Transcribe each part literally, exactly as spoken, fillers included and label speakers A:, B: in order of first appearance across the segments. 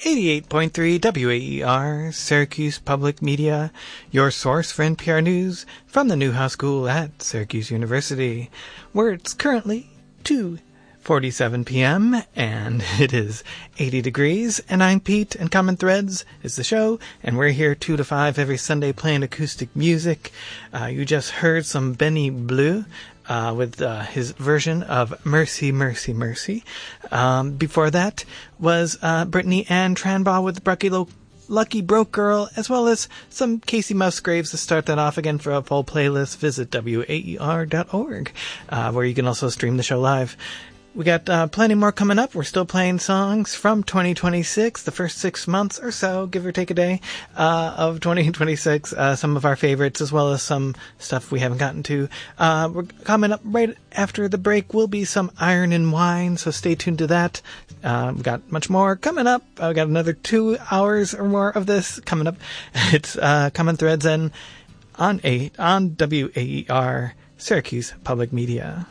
A: eighty-eight point three W A E R, Syracuse Public Media, your source for N P R News from the Newhouse School at Syracuse University, where it's currently two forty-seven p.m. and it is eighty degrees, and I'm Pete, and Common Threads is the show, and we're here two to five every Sunday playing acoustic music. Uh, you just heard some Benny Blue Uh, with uh, his version of Mercy, Mercy, Mercy. Um, before that was uh, Brittany Ann Tranbaugh with Lucky, Lo- Lucky Broke Girl, as well as some Casey Musgraves to start that off again. For a full playlist, visit W A E R dot org, uh, where you can also stream the show live. We got uh, plenty more coming up. We're still playing songs from twenty twenty-six, the first six months or so, give or take a day, uh, of twenty twenty-six. Uh, some of our favorites, as well as some stuff we haven't gotten to. Uh, we're coming up right after the break will be some Iron and Wine, so stay tuned to that. Uh, we've got much more coming up. I've uh, got another two hours or more of this coming up. It's uh, Common Threads and on, a, on W A E R, Syracuse Public Media.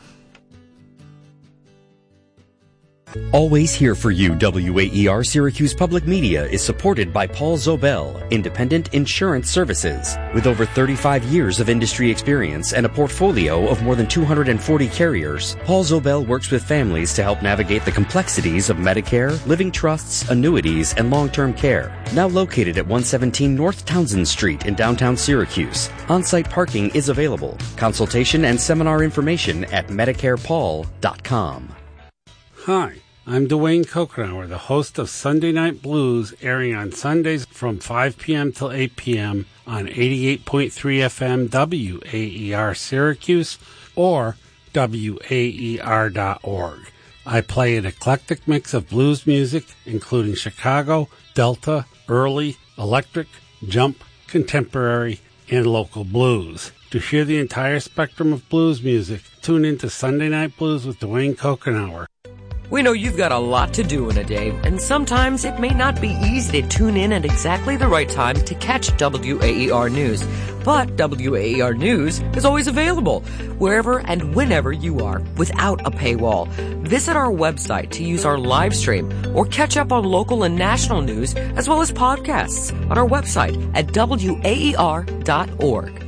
B: Always here for you, W A E R Syracuse Public Media is supported by Paul Zobel, Independent Insurance Services. With over thirty-five years of industry experience and a portfolio of more than two hundred forty carriers, Paul Zobel works with families to help navigate the complexities of Medicare, living trusts, annuities, and long-term care. Now located at one seventeen North Townsend Street in downtown Syracuse. On-site parking is available. Consultation and seminar information at medicare paul dot com.
C: Hi, I'm Dwayne Kokenauer, the host of Sunday Night Blues, airing on Sundays from five p.m. till eight p.m. on eighty-eight point three F M W A E R Syracuse or W A E R dot org. I play an eclectic mix of blues music, including Chicago, Delta, early, electric, jump, contemporary, and local blues. To hear the entire spectrum of blues music, tune in to Sunday Night Blues with Dwayne Kokenauer.
D: We know you've got a lot to do in a day, and sometimes it may not be easy to tune in at exactly the right time to catch W A E R News. But W A E R News is always available, wherever and whenever you are, without a paywall. Visit our website to use our live stream, or catch up on local and national news, as well as podcasts, on our website at W A E R dot org.